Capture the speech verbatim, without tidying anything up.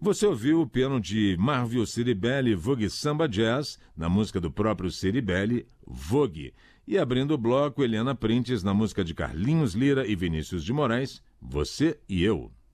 Você ouviu o piano de Marvio Ciribelli, Vogue Samba Jazz, na música do próprio Ciribelli, Vogue. E abrindo o bloco, Eliana Printes, na música de Carlinhos Lira e Vinícius de Moraes, Você e Eu.